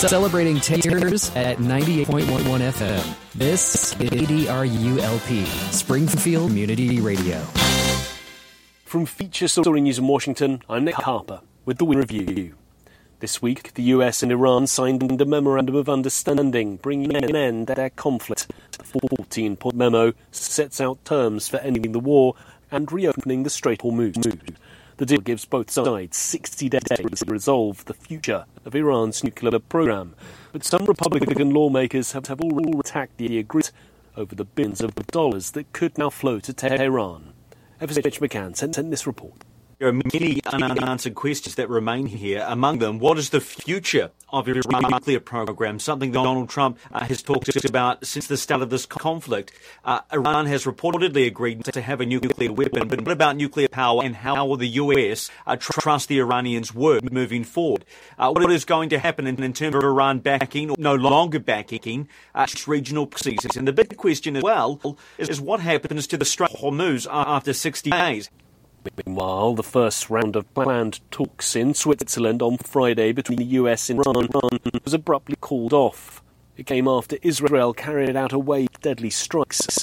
Celebrating 10 years at 98.1 FM. This is ADRULP, Springfield Community Radio. From Feature Story News in Washington, I'm Nick Harper with the Review. This week, the US and Iran signed a memorandum of understanding, bringing an end to their conflict. The 14-point memo sets out terms for ending the war and reopening the Strait of Hormuz. The deal gives both sides 60 days to resolve the future of Iran's nuclear program. But some Republican lawmakers have all attacked the agreement over the billions of dollars that could now flow to Tehran. Everett McCann sent this report. There are many unanswered questions that remain here. Among them, what is the future of Iran's nuclear program? Something that Donald Trump has talked about since the start of this conflict. Iran has reportedly agreed to have a nuclear weapon, but what about nuclear power, and how will the US trust the Iranians' word moving forward? What is going to happen in terms of Iran backing or no longer backing regional proceedings? And the big question as well is what happens to the Strait of Hormuz after 60 days? Meanwhile, the first round of planned talks in Switzerland on Friday between the US and Iran was abruptly called off. It came after Israel carried out a wave of deadly strikes